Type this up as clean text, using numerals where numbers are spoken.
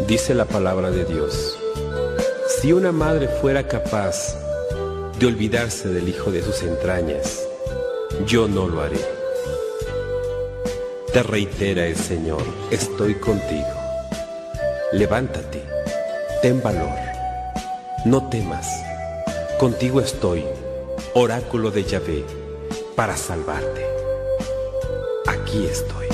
Dice la palabra de Dios: si una madre fuera capaz de olvidarse del hijo de sus entrañas, yo no lo haré. Te reitera el Señor: estoy contigo. Levántate, ten valor, no temas. Contigo estoy, oráculo de Yahvé, para salvarte. Aquí estoy.